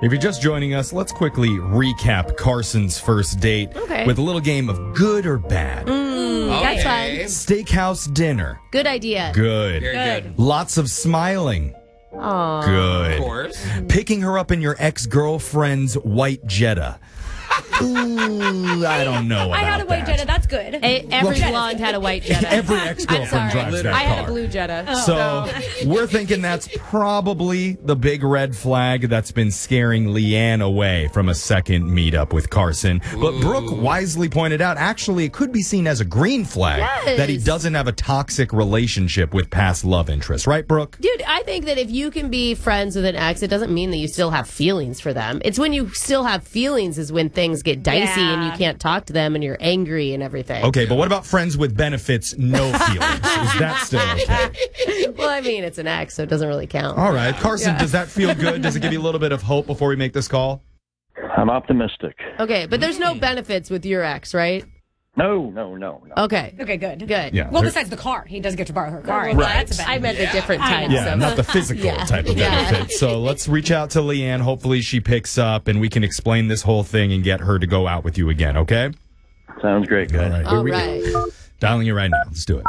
If you're just joining us, let's quickly recap Carson's first date with a little game of good or bad. That's fun. Steakhouse dinner. Good idea. Good. Very good. Lots of smiling. Aww. Good. Of course. Picking her up in your ex-girlfriend's white Jetta. Ooh, I don't know about I had a white that. Jetta. That's good. Every blonde had a white Jetta. Every I'm ex-girlfriend sorry. drives that I had car. a blue Jetta. So we're thinking that's probably the big red flag that's been scaring Leanne away from a second meetup with Carson. But Brooke wisely pointed out, actually, it could be seen as a green flag that he doesn't have a toxic relationship with past love interests. Right, Brooke? Dude, I think that if you can be friends with an ex, it doesn't mean that you still have feelings for them. It's when you still have feelings is when things get dicey and you can't talk to them and you're angry and everything. Okay, but what about friends with benefits, no feelings? Is that still okay? Well, I mean, it's an ex, so it doesn't really count. All right. Carson, does that feel good? Does it give you a little bit of hope before we make this call? I'm optimistic. Okay, but there's no benefits with your ex, right? No. Okay. Okay, good. Good. Yeah. Well, besides the car. He does get to borrow her car. Right. That's a I benefit. meant the different I types. Yeah, of not the physical type of benefit. So let's reach out to Leanne. Hopefully she picks up and we can explain this whole thing and get her to go out with you again, okay? Sounds great, guys. All right. Here we go. Dialing you right now. Let's do it.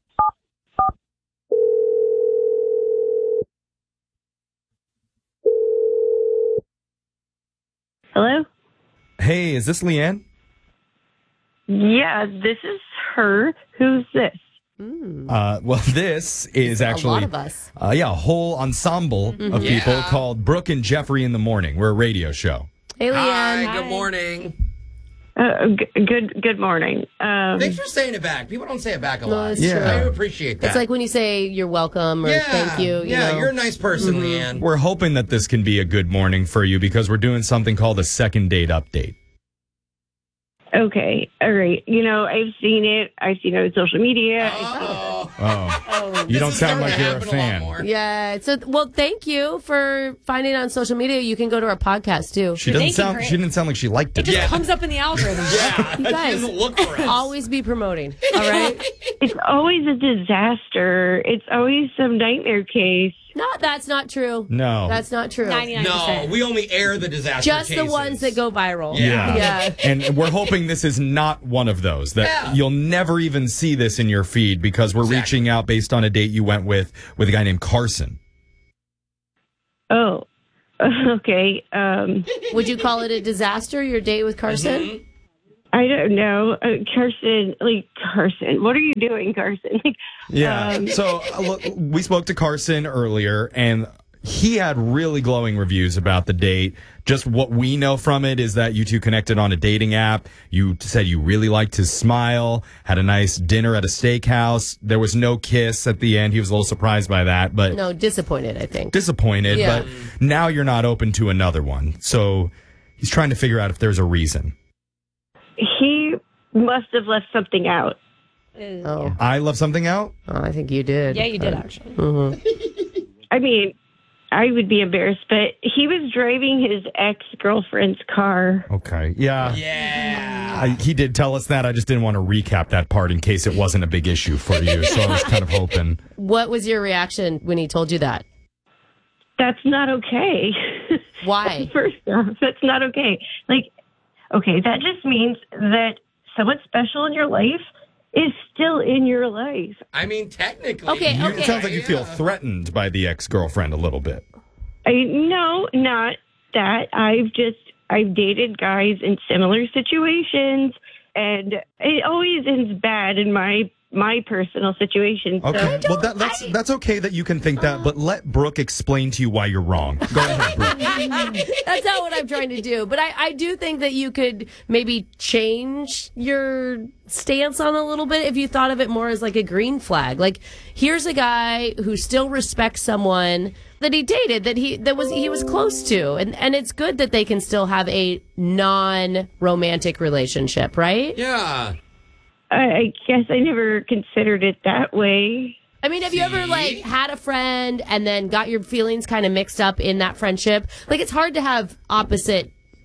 Hello? Hey, is this Leanne? Yeah, this is her. Who's this? Well, this is actually a lot of us. A whole ensemble of people called Brooke and Jeffrey in the Morning. We're a radio show. Hey, Leanne. Hi, good morning. Good morning. Thanks for saying it back. People don't say it back a lot. that's Yeah. true. I appreciate that. It's like when you say you're welcome or thank you. You know. you're a nice person, Leanne. We're hoping that this can be a good morning for you because we're doing something called a second date update. Okay, all right. You know, I've seen it. I've seen it on social media. Oh, you don't sound like you're a fan. Yeah. So, well, thank you for finding it on social media. You can go to our podcast too. She doesn't Thank you, sound. Chris. She didn't sound like she liked It it. just comes up in the algorithm. Yeah, You she guys, doesn't look for us. always be promoting. All right. It's always a disaster. It's always some nightmare case. No, that's not true. No. That's not true. 99%. No, we only air the disaster Just cases. the ones that go viral. Yeah. Yeah. And we're hoping this is not one of those, that you'll never even see this in your feed because we're reaching out based on a date you went with a guy named Carson. Oh, okay. Would you call it a disaster, your date with Carson? I don't know. Carson, what are you doing, Carson? Yeah. So look, we spoke to Carson earlier, and he had really glowing reviews about the date. Just what we know from it is that you two connected on a dating app. You said you really liked his smile, had a nice dinner at a steakhouse. There was no kiss at the end. He was a little surprised by that, but No, disappointed, I think. disappointed. Yeah. But now you're not open to another one. So he's trying to figure out if there's a reason. He must have left something out. Oh. I left something out? Oh, I think you did. Yeah, you did, actually. I mean, I would be embarrassed, but he was driving his ex-girlfriend's car. Okay. Yeah. Yeah. He did tell us that. I just didn't want to recap that part in case it wasn't a big issue for you. So I was kind of hoping. What was your reaction when he told you that? That's not okay. Why? First off, that's not okay. Okay, that just means that someone special in your life is still in your life. I mean, technically. Okay, It sounds like you feel threatened by the ex-girlfriend a little bit. No, not that. I've dated guys in similar situations, and it always ends bad in my personal situation. Okay. So. Well, that's okay that you can think that, but let Brooke explain to you why you're wrong. Go ahead, Brooke. That's not what I'm trying to do. But I do think that you could maybe change your stance on a little bit if you thought of it more as like a green flag. Like, here's a guy who still respects someone that he dated, that he was close to. And it's good that they can still have a non-romantic relationship, right? Yeah. I guess I never considered it that way. I mean, have you ever had a friend and then got your feelings kind of mixed up in that friendship? Like, it's hard to have opposite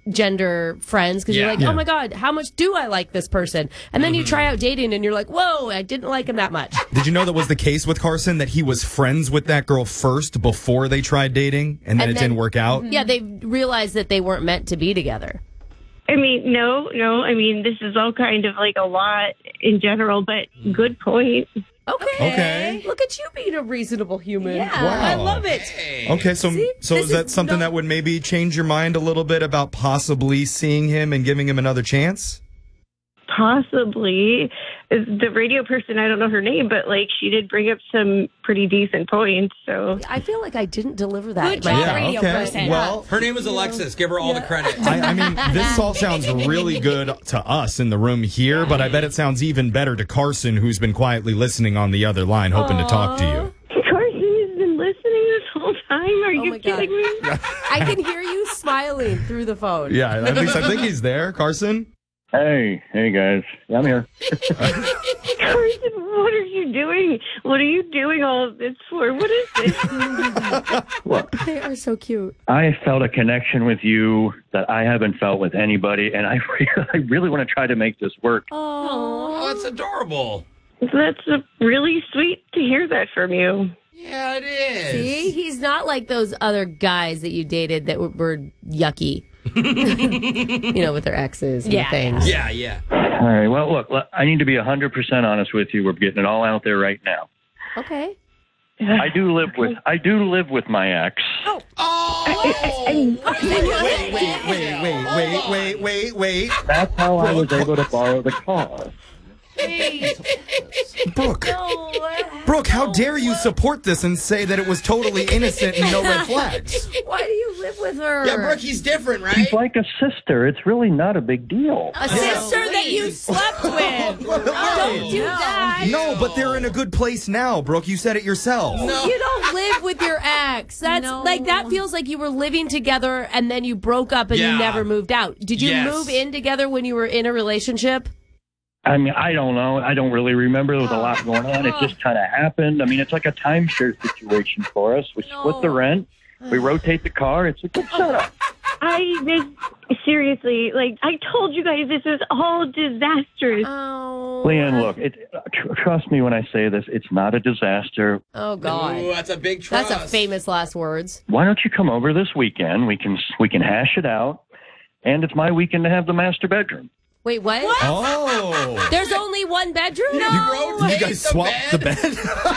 gender friends because you're Yeah. like, oh my God, how much do I like this person? And then you try out dating and you're like, whoa, I didn't like him that much. Did you know that was the case with Carson, that he was friends with that girl first before they tried dating, and then it didn't work out? Yeah, they realized that they weren't meant to be together. I mean, no. I mean, this is all kind of like a lot in general, but good point. Okay. Look at you being a reasonable human. Yeah, Wow. I love it. Okay, so this is that is something not- that would maybe change your mind a little bit about possibly seeing him and giving him another chance? Possibly. The radio person, I don't know her name, but like she did bring up some pretty decent points. So I feel like I didn't deliver that. Good job, Yeah, radio okay. person. Well, Her name is Alexis. Give her all the credit. I mean, this all sounds really good to us in the room here, but I bet it sounds even better to Carson, who's been quietly listening on the other line, hoping to talk to you. Carson has been listening this whole time. Are you my God. kidding me? I can hear you smiling through the phone. Yeah, at least I think he's there. Carson? Hey guys. Yeah, I'm here. Carson, what are you doing? What are you doing all of this for? What is this? They are so cute. I felt a connection with you that I haven't felt with anybody, and I really want to try to make this work. Oh, that's adorable. That's really sweet to hear that from you. Yeah, it is. See, he's not like those other guys that you dated that were yucky. With their exes and Yeah. things. Yeah. All right. Well, look, I need to be 100% honest with you. We're getting it all out there right now. Okay. I do live with my ex. Wait. That's how I was able to borrow the car. Brooke, how dare you support this and say that it was totally innocent and no red flags? Why do you live with her? Yeah, Brooke, he's different, right? She's like a sister. It's really not a big deal. A sister that you slept with. Don't do that. No, but they're in a good place now, Brooke. You said it yourself. No. You don't live with your ex. That's like that feels like you were living together and then you broke up and Yeah. you never moved out. Did you Yes. move in together when you were in a relationship? I mean, I don't know. I don't really remember. There was a lot going on. It just kind of happened. I mean, it's like a timeshare situation for us. We split the rent. We rotate the car. It's a good setup. Seriously, like I told you guys, this is all disastrous. Oh. Leanne, look, trust me when I say this. It's not a disaster. Oh God. Ooh, that's a big trust. That's a famous last words. Why don't you come over this weekend? We can hash it out. And it's my weekend to have the master bedroom. Wait, what? Oh. There's only one bedroom? You guys swapped the bed?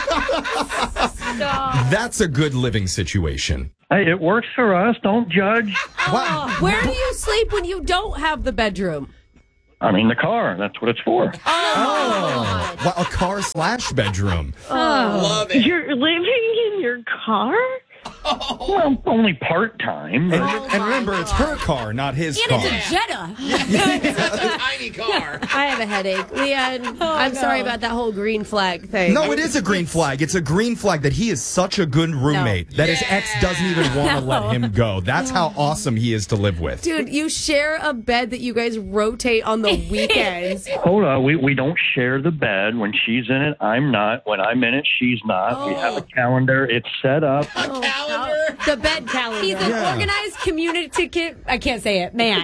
That's a good living situation. Hey, it works for us. Don't judge. Wow. Where do you sleep when you don't have the bedroom? I mean, the car. That's what it's for. Oh. Wow, a car/bedroom. Love it. You're living in your car? Well, only part-time. but- And remember, it's her car, not his car. Jetta. It's a tiny car. I have a headache. Leanne, I'm sorry about that whole green flag thing. No, it is a green flag. It's a green flag that he is such a good roommate that his ex doesn't even want to let him go. That's how awesome he is to live with. Dude, you share a bed that you guys rotate on the weekends. Hold on. We don't share the bed. When she's in it, I'm not. When I'm in it, she's not. We have a calendar. It's set up. Calendar. The bed calendar. He's an organized communicative. I can't say it, man.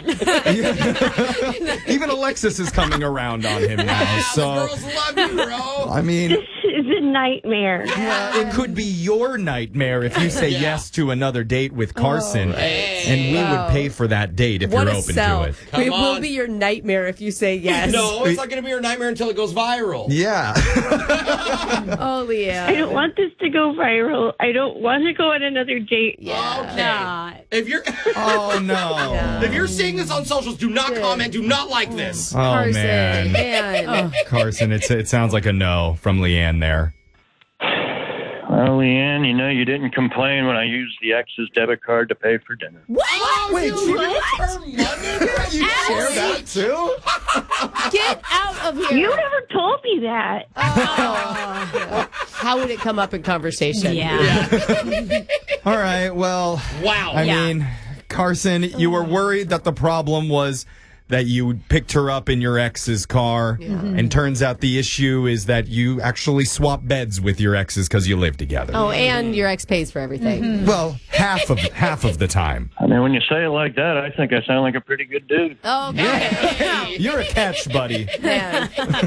Even Alexis is coming around on him now. So, Girls love you, bro. I mean, This is a nightmare. it could be your nightmare if you say yes to another date with Carson, and we would pay for that date if What you're a open sell. to it. It will on. be your nightmare if you say yes. No, it's not going to be your nightmare until it goes viral. Yeah. Oh, Leanne. I don't want this to go viral. I don't want to go on another date. Okay. If you're Oh no. if you're seeing this on socials, do not comment. Do not like this. Oh Carson, man. man. Carson, it sounds like a no from Leanne there. Well, Leanne, you didn't complain when I used the ex's debit card to pay for dinner. Wait, Her money? you share that too? Get out of here. You never told me that. How would it come up in conversation? Yeah. All right, well, Wow. I mean, Carson, you were worried that the problem was that you picked her up in your ex's car, and turns out the issue is that you actually swap beds with your exes because you live together. Oh, and your ex pays for everything. Well, half of the time. I mean, when you say it like that, I think I sound like a pretty good dude. Okay. You're a catch, buddy. Man.